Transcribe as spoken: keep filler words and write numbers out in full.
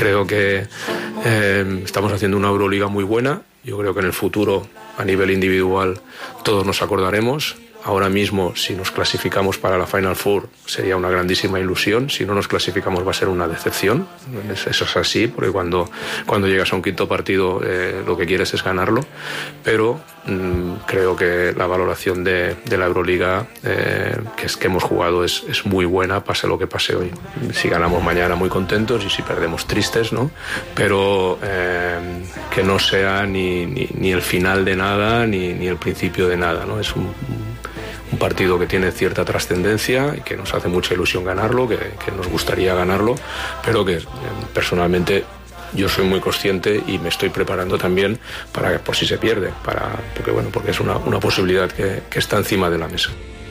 creo que eh, estamos haciendo una Euroliga muy buena. Yo creo que en el futuro, a nivel individual, todos nos acordaremos. Ahora mismo, si nos clasificamos para la Final Four, sería una grandísima ilusión. Si no nos clasificamos, va a ser una decepción. Eso es así, porque cuando, cuando llegas a un quinto partido, eh, lo que quieres es ganarlo. Pero mmm, creo que la valoración de, de la Euroliga eh, que, es, que hemos jugado es, es muy buena, pase lo que pase hoy. Si ganamos mañana, muy contentos, y si perdemos, tristes, ¿no? Pero eh, que no sea ni, ni, ni el final de nada, ni, ni el principio de nada, ¿no? Es un... un partido que tiene cierta trascendencia y que nos hace mucha ilusión ganarlo, que, que nos gustaría ganarlo, pero que eh, personalmente yo soy muy consciente y me estoy preparando también para por si se pierde, para, porque bueno, porque es una, una posibilidad que, que está encima de la mesa.